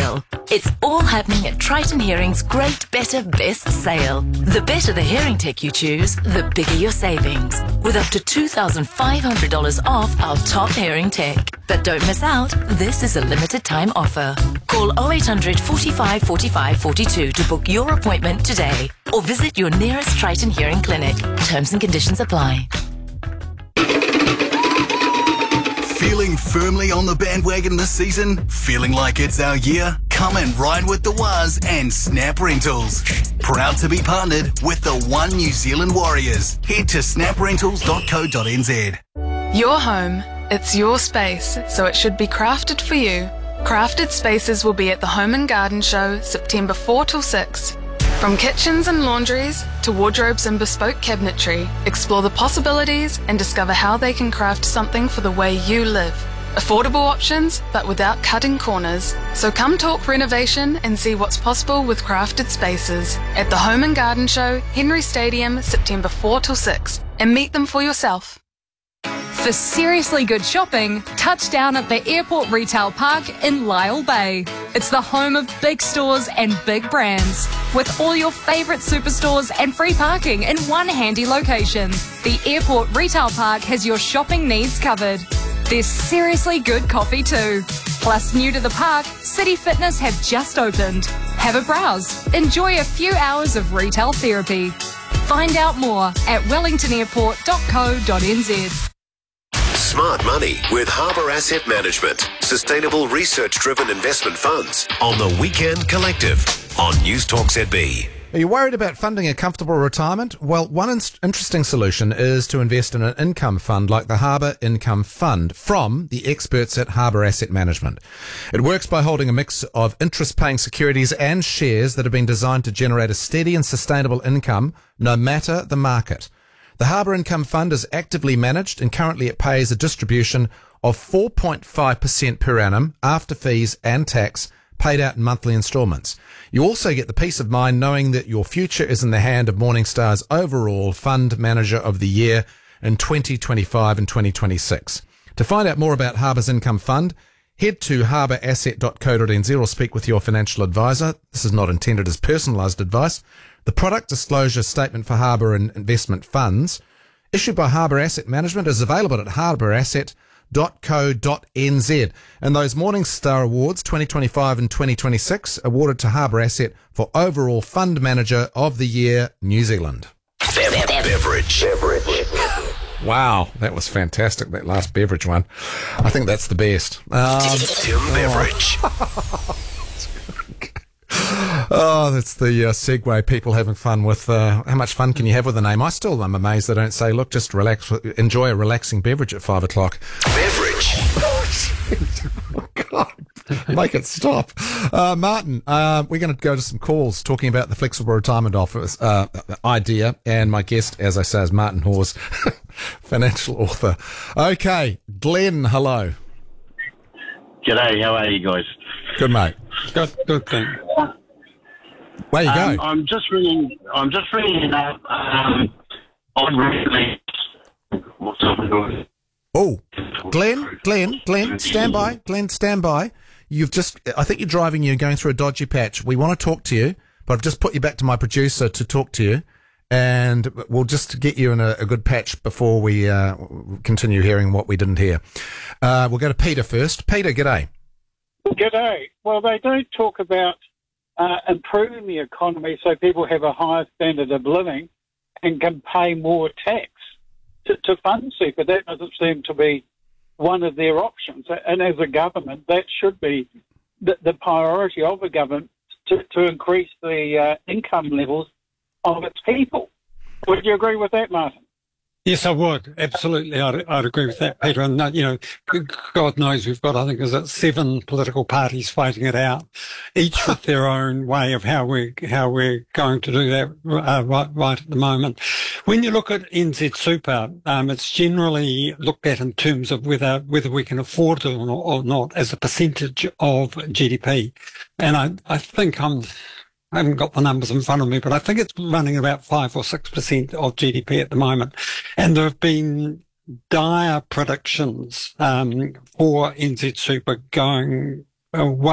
sale. It's all happening at Triton Hearing's Great Better Best sale. The better the hearing tech you choose, the bigger your savings, with up to $2,500 off our top hearing tech. But don't miss out, this is a limited time offer. Call 0800 45 45 42 to book your appointment today, or visit your nearest Triton Hearing clinic. Terms and conditions apply. Feeling firmly on the bandwagon this season? Feeling like it's our year? Come and ride with the Waz and Snap Rentals. Proud to be partnered with the One New Zealand Warriors. Head to snaprentals.co.nz. Your home, it's your space, so it should be crafted for you. Crafted Spaces will be at the Home and Garden Show September 4 till 6. From kitchens and laundries to wardrobes and bespoke cabinetry, explore the possibilities and discover how they can craft something for the way you live. Affordable options, but without cutting corners. So come talk renovation and see what's possible with Crafted Spaces at the Home and Garden Show, Henry Stadium, September 4 till 6. And meet them for yourself. For seriously good shopping, touch down at the Airport Retail Park in Lyall Bay. It's the home of big stores and big brands, with all your favourite superstores and free parking in one handy location. The Airport Retail Park has your shopping needs covered. There's seriously good coffee too. Plus, new to the park, City Fitness have just opened. Have a browse. Enjoy a few hours of retail therapy. Find out more at wellingtonairport.co.nz. Smart Money with Harbour Asset Management. Sustainable research-driven investment funds on the Weekend Collective on News Talk ZB. Are you worried about funding a comfortable retirement? Well, one interesting solution is to invest in an income fund like the Harbour Income Fund from the experts at Harbour Asset Management. It works by holding a mix of interest-paying securities and shares that have been designed to generate a steady and sustainable income no matter the market. The Harbour Income Fund is actively managed and currently it pays a distribution of 4.5% per annum after fees and tax paid out in monthly instalments. You also get the peace of mind knowing that your future is in the hand of Morningstar's overall Fund Manager of the Year in 2025 and 2026. To find out more about Harbour's Income Fund, head to harbourasset.co.nz or speak with your financial advisor. This is not intended as personalised advice. The product disclosure statement for Harbour and investment funds issued by Harbour Asset Management is available at harbourasset.co.nz. And those Morningstar Awards 2025 and 2026 awarded to Harbour Asset for overall Fund Manager of the Year, New Zealand. Beverage. Wow, that was fantastic, that last beverage one. I think that's the best. Tim Beveridge. Oh, that's the segue, people having fun with, how much fun can you have with a name? I still am amazed they don't say, look, just relax, enjoy a relaxing beverage at 5 o'clock. Beverage. Oh, God. Make it stop. Martin, we're going to go to some calls talking about the flexible retirement office idea, and my guest, as I say, is Martin Hawes, financial author. Okay, Glenn, hello. G'day, how are you guys? Good, mate. Good thing. Where you go? I'm just ringing up on recently. Oh, Glenn, stand by. Glenn, stand by. I think you're driving, you're going through a dodgy patch. We want to talk to you, but I've just put you back to my producer to talk to you, and we'll just get you in a good patch before we continue hearing what we didn't hear. We'll go to Peter first. Peter, g'day. G'day. Well, they don't talk about improving the economy so people have a higher standard of living and can pay more tax to fund super. That doesn't seem to be one of their options. And as a government, that should be the priority of a government to increase the income levels of its people. Would you agree with that, Martin? Yes, I would. Absolutely. I'd agree with that, Peter. And, God knows we've got, I think, 7 political parties fighting it out, each with their own way of how we're going to do that right at the moment. When you look at NZ Super, it's generally looked at in terms of whether we can afford it or not as a percentage of GDP. And I think I haven't got the numbers in front of me, but I think it's running about 5 or 6% of GDP at the moment. And there have been dire predictions for NZ Super going